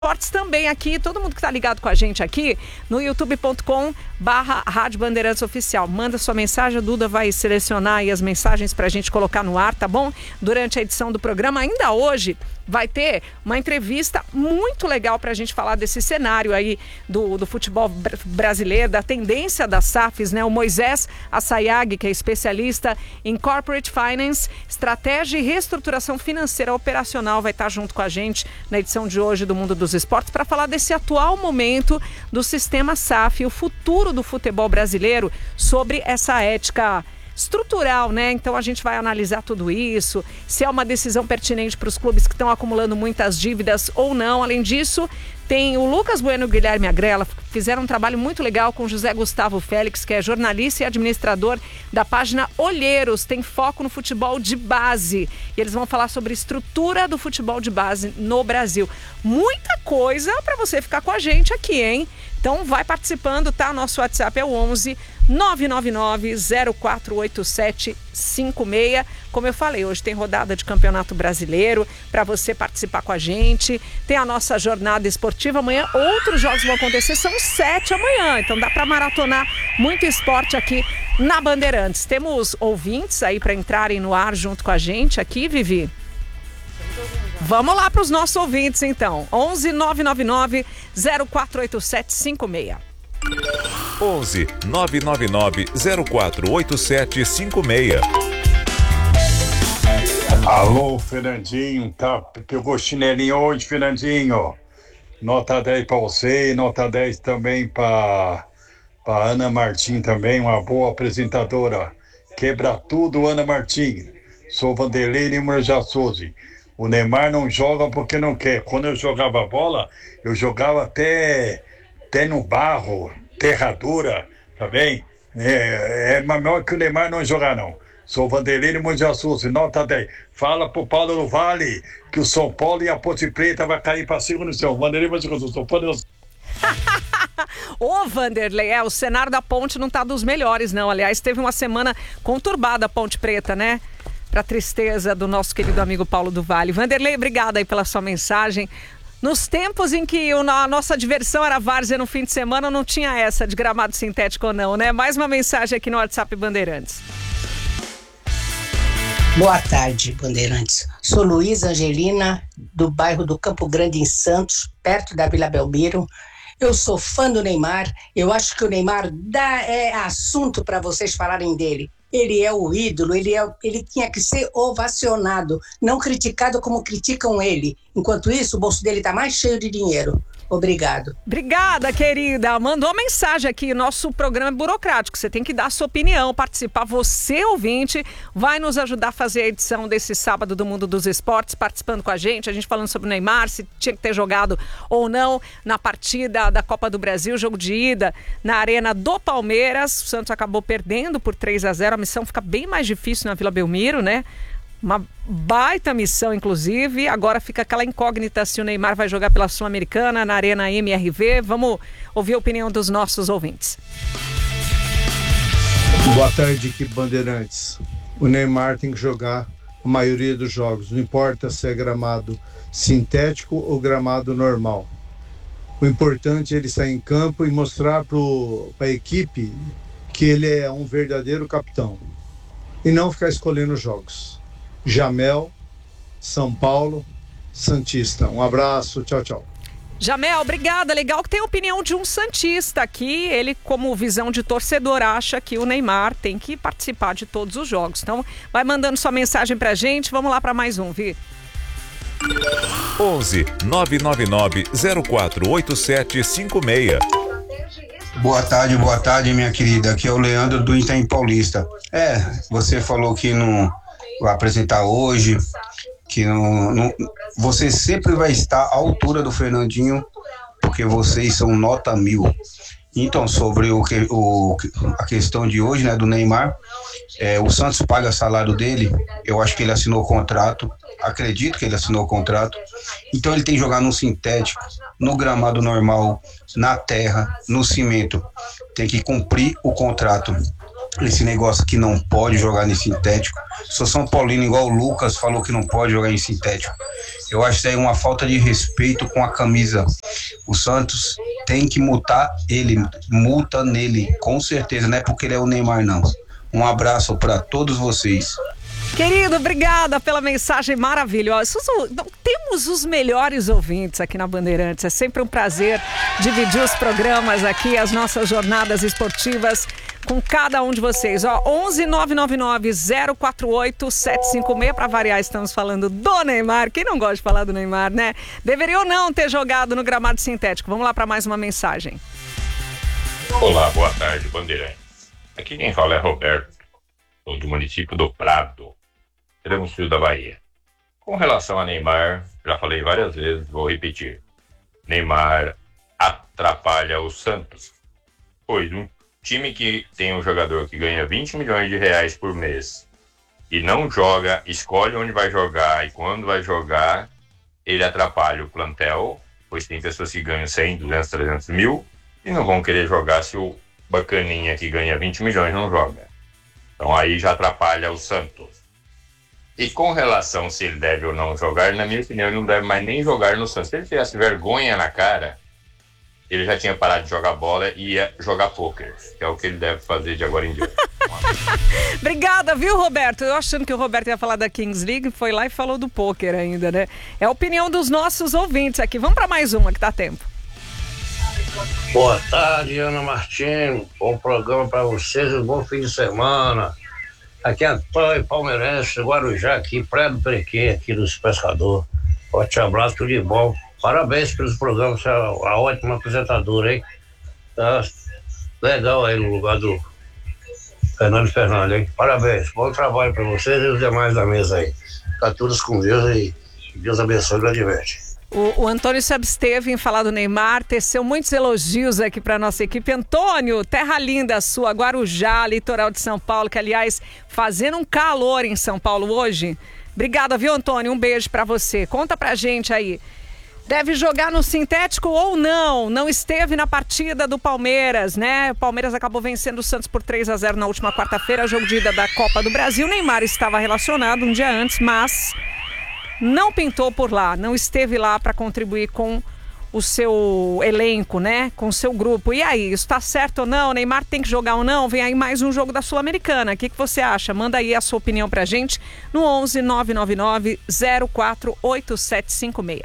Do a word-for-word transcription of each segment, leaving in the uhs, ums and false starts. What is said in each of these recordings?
Esportes também aqui, todo mundo que tá ligado com a gente aqui no youtube ponto com barra Rádio Bandeirantes Oficial. Manda sua mensagem, a Duda vai selecionar aí as mensagens pra gente colocar no ar, tá bom? Durante a edição do programa, ainda hoje vai ter uma entrevista muito legal pra gente falar desse cenário aí do, do futebol br- brasileiro, da tendência das S A Fs, né? O Moisés Assayag, que é especialista em Corporate Finance, estratégia e reestruturação financeira operacional, vai estar junto com a gente na edição de hoje do Mundo dos Esportes para falar desse atual momento do sistema S A F e o futuro do futebol brasileiro sobre essa ética estrutural, né? Então a gente vai analisar tudo isso, se é uma decisão pertinente para os clubes que estão acumulando muitas dívidas ou não. Além disso, tem o Lucas Bueno e o Guilherme Agrela, fizeram um trabalho muito legal com o José Gustavo Félix, que é jornalista e administrador da página Olheiros, tem foco no futebol de base. E eles vão falar sobre a estrutura do futebol de base no Brasil. Muita coisa para você ficar com a gente aqui, hein? Então vai participando, tá? Nosso WhatsApp é o onze nove nove nove zero quatro oito sete cinco seis. Como eu falei, hoje tem rodada de Campeonato Brasileiro para você participar com a gente. Tem a nossa jornada esportiva. Amanhã outros jogos vão acontecer, são sete amanhã. Então dá para maratonar muito esporte aqui na Bandeirantes. Temos ouvintes aí para entrarem no ar junto com a gente aqui, Vivi? Vamos lá para os nossos ouvintes, então. onze nove nove nove zero quatro oito sete cinco seis. onze nove nove nove zero quatro oito sete cinco seis. Alô, Fernandinho, tá? Pegou chinelinho hoje, Fernandinho? Nota dez para você, nota dez também para para Ana Martim também, uma boa apresentadora. Quebra tudo, Ana Martim. Sou Vanderlei Lima Jassouzi. O Neymar não joga porque não quer. Quando eu jogava bola, eu jogava até, até no barro, terradura, tá bem? É, é melhor que o Neymar não jogar, não. Sou Vanderlei Lima Jassouzi, nota dez. Fala pro Paulo do Vale que o São Paulo e a Ponte Preta vai cair pra segunda divisão. Vanderlei Lima Jassouzi, São Paulo. Ô Vanderlei, é, o cenário da Ponte não tá dos melhores, não. Aliás, teve uma semana conturbada a Ponte Preta, né? Pra tristeza do nosso querido amigo Paulo do Vale. Vanderlei, obrigada aí pela sua mensagem. Nos tempos em que a nossa diversão era várzea no fim de semana, não tinha essa de gramado sintético ou não, né? Mais uma mensagem aqui no WhatsApp Bandeirantes. Boa tarde, Bandeirantes. Sou Luísa Angelina, do bairro do Campo Grande, em Santos, perto da Vila Belmiro. Eu sou fã do Neymar. Eu acho que o Neymar dá é, assunto para vocês falarem dele. Ele é o ídolo, ele, é, ele tinha que ser ovacionado, não criticado como criticam ele. Enquanto isso, o bolso dele está mais cheio de dinheiro. Obrigado. Obrigada, querida. Mandou mensagem aqui. Nosso programa é burocrático. Você tem que dar a sua opinião, participar. Você, ouvinte, vai nos ajudar a fazer a edição desse sábado do Mundo dos Esportes, participando com a gente. A gente falando sobre o Neymar, se tinha que ter jogado ou não na partida da Copa do Brasil, jogo de ida na Arena do Palmeiras. O Santos acabou perdendo por três a zero. A missão fica bem mais difícil na Vila Belmiro, né? Uma baita missão, inclusive. Agora fica aquela incógnita se o Neymar vai jogar pela Sul-Americana, na Arena M R V. Vamos ouvir a opinião dos nossos ouvintes. Boa tarde, equipe Bandeirantes. O Neymar tem que jogar a maioria dos jogos. Não importa se é gramado sintético ou gramado normal. O importante é ele sair em campo e mostrar para a equipe que ele é um verdadeiro capitão. E não ficar escolhendo jogos. Jamel, São Paulo, Santista. Um abraço, tchau, tchau. Jamel, obrigada. Legal que tem a opinião de um santista aqui. Ele, como visão de torcedor, acha que o Neymar tem que participar de todos os jogos. Então, vai mandando sua mensagem pra gente. Vamos lá para mais um, Vi. onze nove nove nove zero quatro oito sete cinco seis. Boa tarde, boa tarde, minha querida. Aqui é o Leandro do Itaim Paulista. É, você falou que não vai apresentar hoje, que não, não, você sempre vai estar à altura do Fernandinho, porque vocês são nota mil. Então, sobre o que, o, a questão de hoje, né, do Neymar, é, o Santos paga salário dele, eu acho que ele assinou o contrato, acredito que ele assinou o contrato, então ele tem que jogar no sintético, no gramado normal, na terra, no cimento, tem que cumprir o contrato. esse negócio que não pode jogar em sintético. Sou São Paulino, igual o Lucas falou que não pode jogar em sintético. Eu acho que é uma falta de respeito com a camisa. O Santos tem que multar ele, multa nele, com certeza, não é porque ele é o Neymar, não. Um abraço para todos vocês. Querido, obrigada pela mensagem maravilhosa. Temos os melhores ouvintes aqui na Bandeirantes. É sempre um prazer dividir os programas aqui, as nossas jornadas esportivas com cada um de vocês. Ó, onze nove nove nove zero quatro oito sete cinco seis, para variar, estamos falando do Neymar. Quem não gosta de falar do Neymar, né? Deveria ou não ter jogado no gramado sintético. Vamos lá para mais uma mensagem. Olá, boa tarde, Bandeirantes. Aqui quem fala é Roberto, do município do Prado, Extremo Sul da Bahia. Com relação a Neymar, já falei várias vezes, vou repetir. Neymar atrapalha o Santos, pois um time que tem um jogador que ganha vinte milhões de reais por mês e não joga, escolhe onde vai jogar e quando vai jogar, ele atrapalha o plantel, pois tem pessoas que ganham cem, duzentos, trezentos mil e não vão querer jogar se o bacaninha que ganha vinte milhões não joga. Então aí já atrapalha o Santos. E com relação se ele deve ou não jogar, na minha opinião, ele não deve mais nem jogar no Santos. Se ele tivesse vergonha na cara, ele já tinha parado de jogar bola e ia jogar pôquer, que é o que ele deve fazer de agora em diante. Obrigada, viu, Roberto? Eu achando que o Roberto ia falar da Kings League, foi lá e falou do pôquer ainda, né? É a opinião dos nossos ouvintes aqui. Vamos para mais uma, que dá tempo. Boa tarde, Ana Martins. Bom programa para vocês e um bom fim de semana. Aqui é Antônio Palmeirense, Guarujá, aqui, Praia do Perequim, aqui dos pescadores. Forte abraço, tudo de bom. Parabéns pelos programas, a, a ótima apresentadora, hein? Tá legal aí no lugar do Fernando Fernandes, hein? Parabéns, bom trabalho para vocês e os demais da mesa aí. Fica todos com Deus e Deus abençoe grandemente. O, o Antônio se absteve em falar do Neymar, teceu muitos elogios aqui para nossa equipe. Antônio, terra linda sua, Guarujá, litoral de São Paulo, que aliás, fazendo um calor em São Paulo hoje. Obrigada, viu, Antônio? Um beijo para você. Conta pra gente aí. Deve jogar no sintético ou não? Não esteve na partida do Palmeiras, né? O Palmeiras acabou vencendo o Santos por três a zero na última quarta-feira, jogo de ida da Copa do Brasil. O Neymar estava relacionado um dia antes, mas não pintou por lá, não esteve lá para contribuir com o seu elenco, né? Com o seu grupo. E aí, isso tá certo ou não? Neymar tem que jogar ou não? Vem aí mais um jogo da Sul-Americana. O que, que você acha? Manda aí a sua opinião pra gente no onze nove nove nove zero quatro oito sete cinco seis.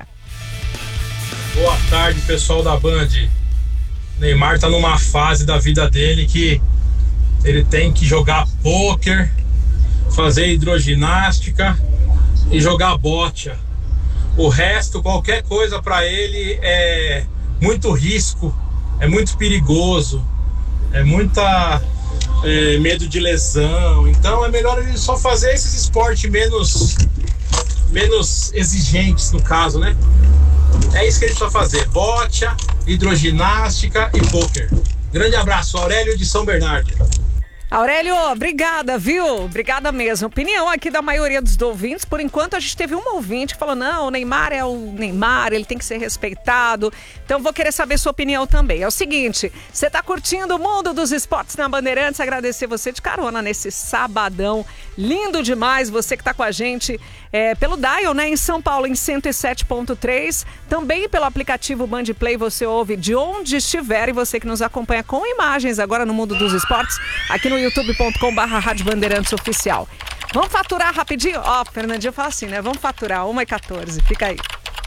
Boa tarde, pessoal da Band. Neymar tá numa fase da vida dele que ele tem que jogar pôquer, fazer hidroginástica e jogar bocha. O resto, qualquer coisa para ele é muito risco, é muito perigoso, é muita é, medo de lesão. Então é melhor ele só fazer esses esportes menos, menos exigentes, no caso, né? É isso que ele precisa fazer: bocha, hidroginástica e pôquer. Grande abraço, Aurélio de São Bernardo. Aurélio, obrigada, viu? Obrigada mesmo. Opinião aqui da maioria dos ouvintes. Por enquanto a gente teve um ouvinte que falou: não, o Neymar é o Neymar, ele tem que ser respeitado. Então vou querer saber sua opinião também. É o seguinte, você tá curtindo o mundo dos esportes na Bandeirantes? Agradecer você de carona nesse sabadão lindo demais. Você que tá com a gente é, pelo Dial, né? Em São Paulo, em cento e sete ponto três. Também pelo aplicativo Band Play você ouve de onde estiver. E você que nos acompanha com imagens agora no mundo dos esportes, aqui no youtube ponto com barra Rádio Bandeirantes Oficial. Vamos faturar rapidinho? Ó, oh, Fernandinho fala assim, né? Vamos faturar, uma e quatorze. Fica aí.